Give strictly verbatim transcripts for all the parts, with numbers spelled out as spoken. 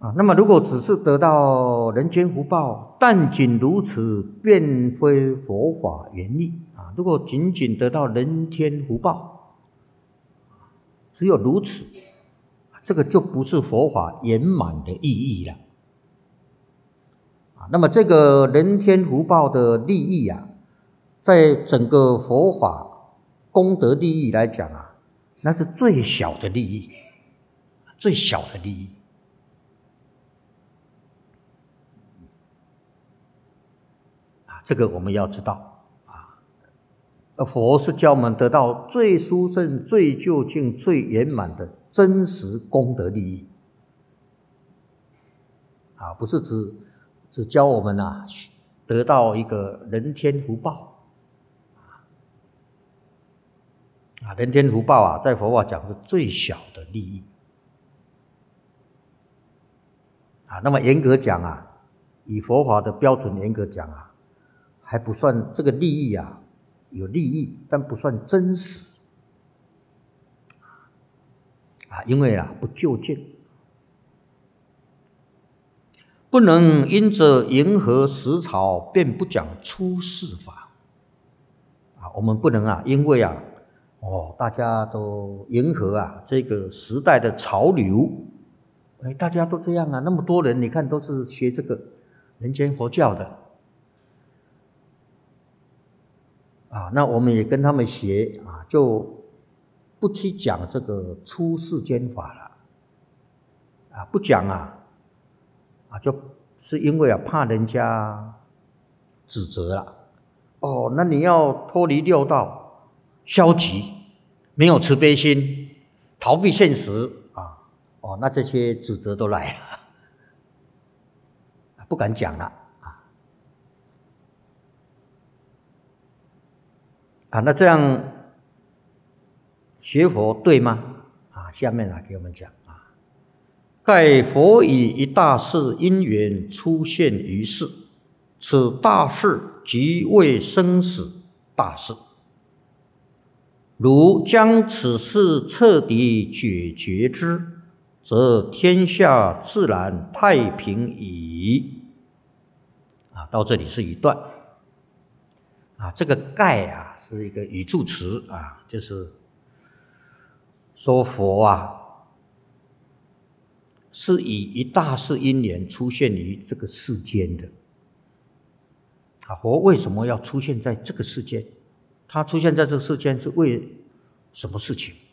啊，那么如果只是得到人间福报，但仅如此，便非佛法原意啊。如果仅仅得到人天福报，只有如此，这个就不是佛法圆满的意义了。啊，那么这个人天福报的利益啊，在整个佛法功德利益来讲啊，那是最小的利益，最小的利益。这个我们要知道啊，佛是教我们得到最殊胜、最究竟、最圆满的真实功德利益啊，不是只只教我们啊得到一个人天福报啊，人天福报啊，在佛法讲是最小的利益啊。那么严格讲啊，以佛法的标准严格讲啊，还不算这个利益啊，有利益，但不算真实啊，因为啊不究竟，不能因着迎合时潮，便不讲出世法啊。我们不能啊，因为啊，哦，大家都迎合啊这个时代的潮流，哎，大家都这样啊，那么多人，你看都是学这个人间佛教的。啊，那我们也跟他们学啊，就不去讲这个出世间法了，啊，不讲啊，啊，就是因为啊怕人家指责了，哦，那你要脱离六道，消极，没有慈悲心，逃避现实啊，哦，那这些指责都来了，不敢讲了。啊，那这样学佛对吗？啊，下面来给我们讲啊，盖佛以一大事因缘出现于世，此大事即为生死大事。如将此事彻底解决之，则天下自然太平矣。啊，到这里是一段。啊，这个盖啊是一个语助词啊，就是说佛啊是以一大事因缘出现于这个世间的。啊，佛为什么要出现在这个世间？他出现在这个世间是为什么事情？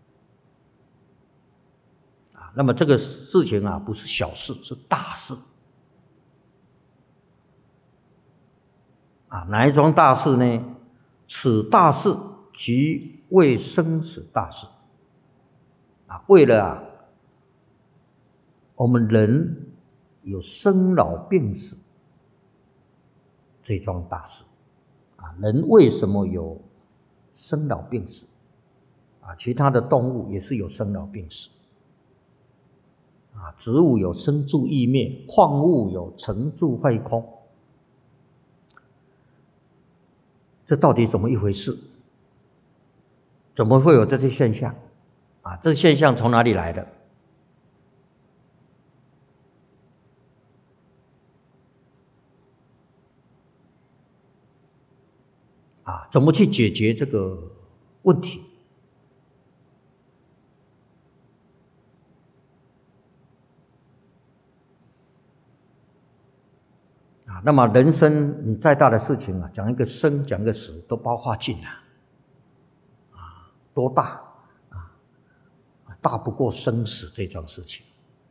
啊，那么这个事情啊不是小事，是大事。啊，哪一桩大事呢？此大事即为生死大事。啊，为了啊，我们人有生老病死这桩大事。啊，人为什么有生老病死？啊，其他的动物也是有生老病死。啊，植物有生住异灭，矿物有成住坏空。这到底怎么一回事？怎么会有这些现象？啊，这现象从哪里来的？啊，怎么去解决这个问题？啊，那么人生你再大的事情啊，讲一个生，讲一个死，都包括进了。啊，多大啊？大不过生死这桩事情。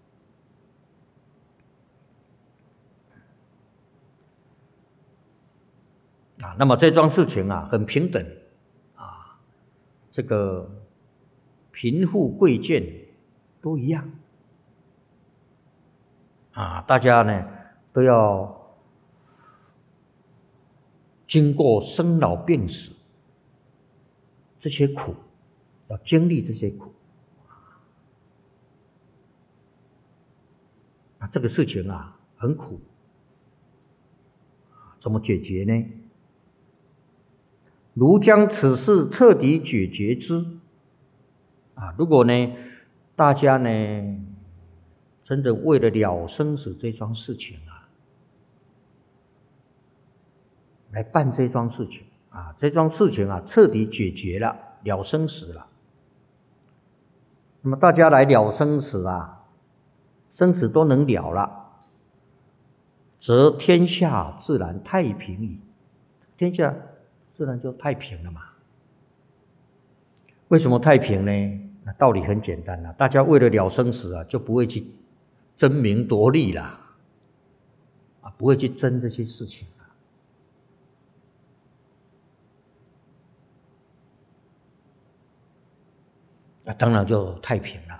啊，那么这桩事情啊，很平等啊，这个贫富贵贱都一样啊，大家呢都要经过生老病死这些苦，要经历这些苦啊，这个事情啊很苦，怎么解决呢？如将此事彻底解决之啊，如果呢大家呢真的为了了生死这桩事情啊，来办这桩事情啊，这桩事情啊彻底解决了，了生死了。那么大家来了生死啊，生死都能了了，则天下自然太平矣。天下自然就太平了嘛。为什么太平呢？那道理很简单啦，大家为了了生死啊，就不会去争名夺利啦，啊，不会去争这些事情啦。那当然就太平了。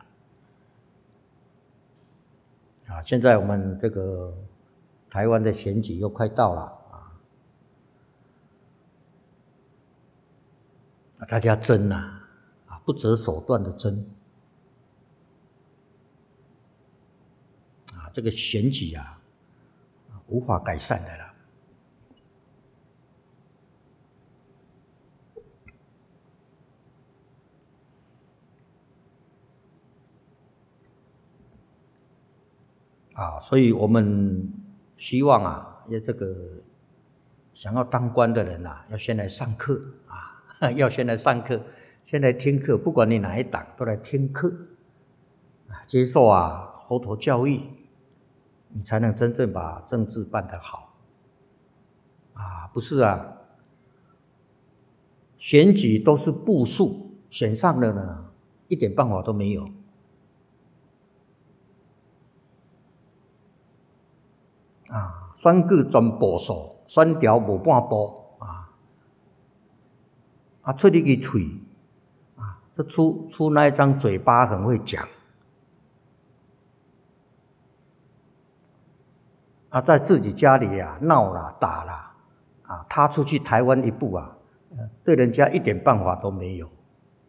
啊，现在我们这个台湾的选举又快到了啊，大家争啊，啊，不择手段的争。啊，这个选举啊，无法改善的了。啊，所以我们希望啊，要这个想要当官的人啊，要先来上课啊，要先来上课，先来听课，不管你哪一党，都来听课，啊，接受啊佛陀教育，你才能真正把政治办得好。啊，不是啊，选举都是步数，选上了呢，一点办法都没有。啊，选举全步数，选条无半步啊！啊，出你个嘴啊，这出出那一张嘴巴很会讲啊，在自己家里啊闹啦打啦啊，他出去台湾一步啊，对人家一点办法都没有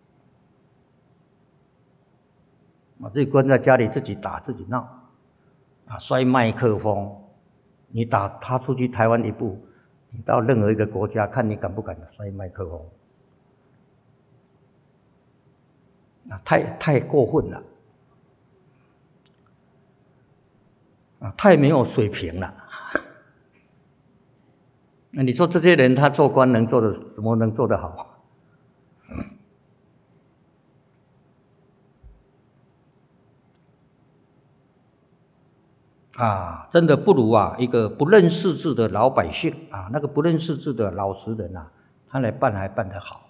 啊，自己关在家里自己打自己闹啊，摔麦克风。你打他出去台湾一步，你到任何一个国家，看你敢不敢摔麦克风？啊，太太过分了，啊，太没有水平了。那你说这些人他做官能做的怎么能做得好？啊，真的不如啊一个不认识字的老百姓啊，那个不认识字的老实人啊，他来办还办得好。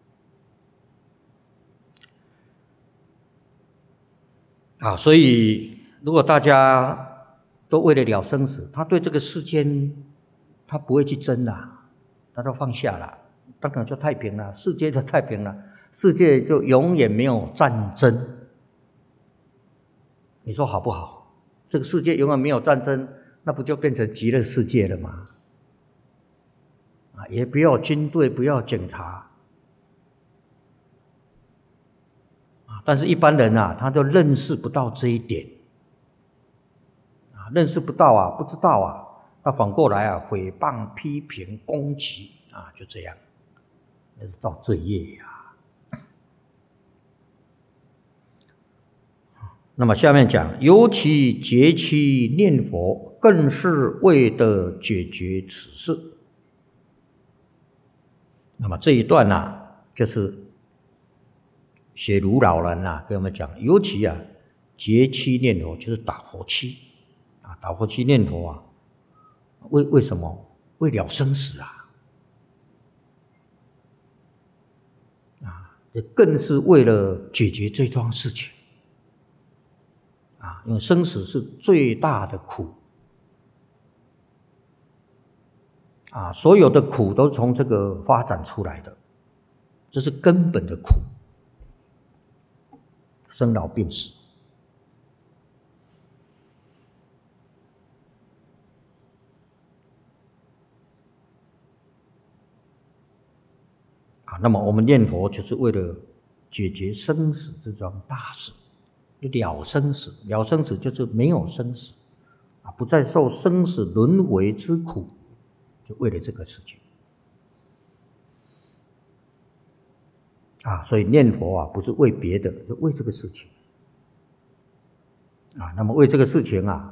啊，所以如果大家都为了了生死，他对这个世间他不会去争啦，他都放下了，当然就太平了，世界就太平了，世界就永远没有战争。你说好不好？这个世界永远没有战争，那不就变成极乐世界了吗？啊，也不要军队，不要警察，啊，但是一般人啊，他就认识不到这一点，啊，认识不到啊，不知道啊，那反过来啊，诽谤、批评、攻击啊，就这样，那是造罪业呀。那么下面讲，尤其节期念佛，更是为的解决此事。那么这一段呢、啊，就是写卢老人啊跟我们讲，尤其啊节期念佛就是打佛七啊，打佛七念佛啊，为为什么？为了生死啊，啊，这更是为了解决这桩事情。啊，因为生死是最大的苦啊，所有的苦都从这个发展出来的，这是根本的苦，生老病死啊。那么我们念佛就是为了解决生死这桩大事。了生死，了生死就是没有生死啊，不再受生死轮回之苦，就为了这个事情啊。所以念佛啊，不是为别的，就为这个事情啊，那么为这个事情啊，